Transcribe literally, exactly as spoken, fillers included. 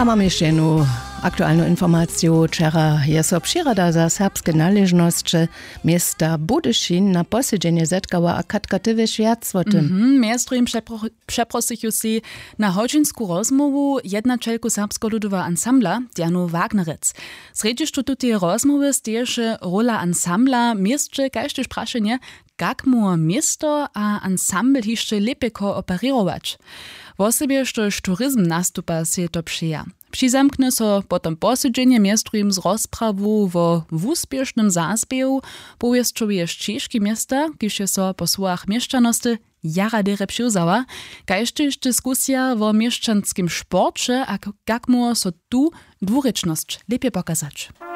A mamy jeszcze jedną aktualną informację. Wczoraj jest so przyrada za serbskie należności miasta Budyszin na posiedzenie zetkała a Katkatywy świat o tym. Mhm, miastrym przeprosił się na hodzinsku rozmowu jednaczelku serbsko-ludowa ansambla Dianu Wagnerec. Sredziszczu tutaj rozmowy stierze rola ansambla, mieście każde spraszenie, jak mu miasto a ansambl jeszcze lepiej kooperować. Wosebie, štož turizm nastupa se to přija. Přizamkne so potom posiedzenie miastrym z rozprawu wo wuspiesznym zazbieju powieszczuje Češki miasta, kiż je so po słowach mieszczanosty jara dere přiwzała, kajsztyż dyskusja wo mieszczanskim sporcie a jak mu so tu dwuryczność lepiej pokazać.